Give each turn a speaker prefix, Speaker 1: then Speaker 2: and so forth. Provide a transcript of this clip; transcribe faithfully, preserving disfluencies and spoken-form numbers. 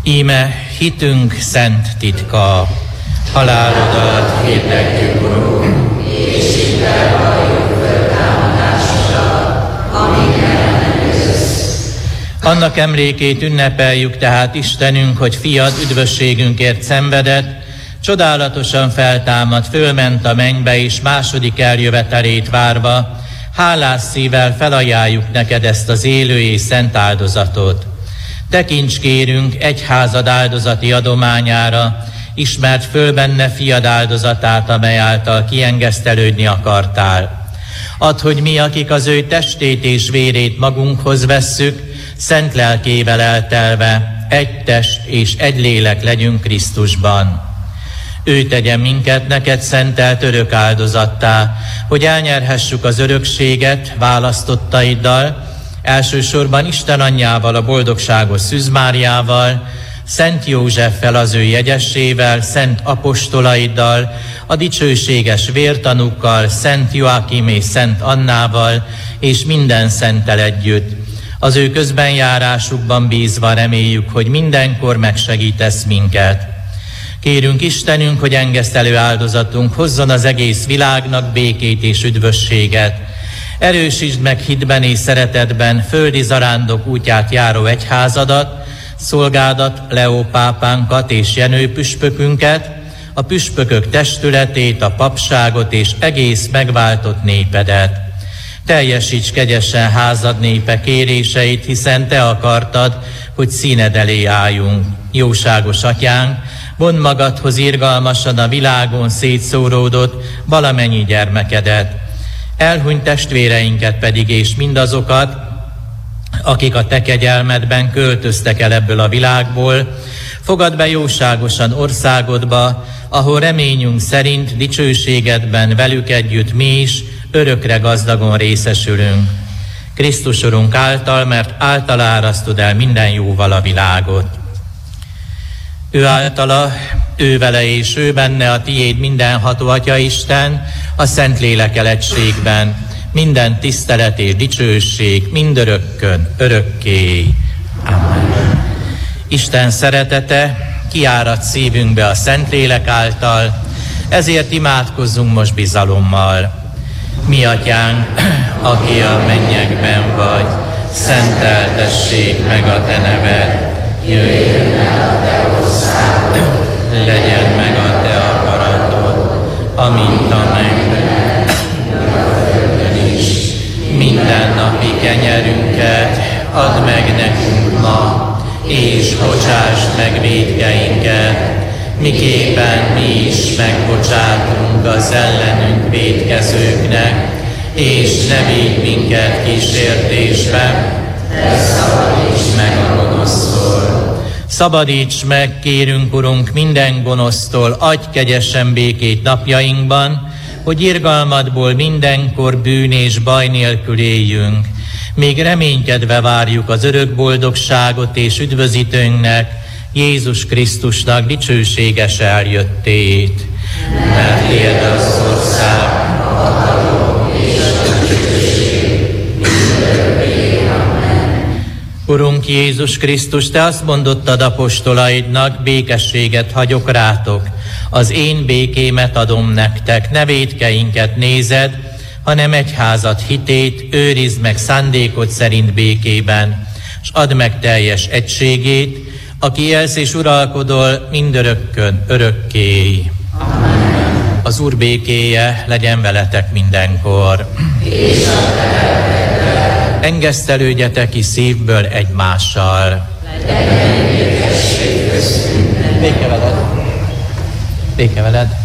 Speaker 1: Íme hitünk szent titka, halálodat hirdetjük, Urunk, és hittel valljuk föltámadásodat, amíg nem eljössz. Annak emlékét ünnepeljük tehát Istenünk, hogy fiad üdvösségünkért szenvedett, csodálatosan feltámad, fölment a mennybe, és második eljövetelét várva, hálás szívvel felajánljuk neked ezt az élő és szent áldozatot. Tekints kérünk egyházad áldozati adományára, ismert föl benne fiad áldozatát, amely által kiengesztelődni akartál. Add, hogy mi, akik az ő testét és vérét magunkhoz vesszük, szent lelkével eltelve, egy test és egy lélek legyünk Krisztusban. Ő tegye minket neked szentelt örök áldozattá, hogy elnyerhessük az örökséget választottaiddal, elsősorban Isten anyjával, a boldogságos Szűz Máriával, Szent Józseffel, az ő jegyessével, szent apostolaiddal, a dicsőséges vértanúkkal, Szent Joachim és Szent Annával, és minden szenttel együtt. Az ő közbenjárásukban bízva reméljük, hogy mindenkor megsegítesz minket. Kérünk Istenünk, hogy engesztelő áldozatunk hozzon az egész világnak békét és üdvösséget. Erősítsd meg hitben és szeretetben földi zarándok útját járó egyházadat, szolgádat, Leó pápánkat és Jenő püspökünket, a püspökök testületét, a papságot és egész megváltott népedet. Teljesíts kegyesen házad népe kéréseit, hiszen te akartad, hogy színed elé álljunk. Jóságos atyánk, vondd magadhoz irgalmasan a világon szétszóródott valamennyi gyermekedet. Elhunyt testvéreinket pedig és mindazokat, akik a te kegyelmedben költöztek el ebből a világból, fogadd be jóságosan országodba, ahol reményünk szerint dicsőségedben velük együtt mi is örökre gazdagon részesülünk. Krisztus Urunk által, mert általa árasztod el minden jóval a világot. Ő általa, ő vele és ő benne a tiéd mindenható Atya Isten, a Szentlélekkel egységben, minden tisztelet és dicsőség mindörökkön, örökké. Amen. Isten szeretete kiárad szívünkbe a Szentlélek által, ezért imádkozzunk most bizalommal. Mi Atyánk, aki a mennyekben vagy, szenteltessék meg a te neved, jöjjön el a te országod, legyen meg a te akaratod, amint a mennyben, a földön is. Mindennapi kenyerünket add meg nekünk ma, és bocsásd meg vétkeinket, miképpen mi is megbocsátunk az ellenünk vétkezőknek, és ne védj minket kísértésbe, de szabadíts meg a gonosztól. Szabadíts meg, kérünk, Urunk, minden gonosztól, adj kegyesen békét napjainkban, hogy irgalmadból mindenkor bűn és baj nélkül éljünk. Még reménykedve várjuk az örök boldogságot és üdvözítőnknek, Jézus Krisztusnak dicsőséges eljöttét. Mert tiéd az ország, a hatalom és a dicsőség mindörökké. Amen. Urunk Jézus Krisztus, te azt mondottad apostolaidnak, békességet hagyok rátok, az én békémet adom nektek, ne vétkeinket nézed, hanem egyházad hitét, őrizd meg szándékod szerint békében, s add meg teljes egységét, aki élsz és uralkodol mindörökkön, örökké. Amen. Az Úr békéje legyen veletek mindenkor. És a te engesztelődjetek ki szívből egymással. Legyen békesség köztünk. Béke veled. Béke veled.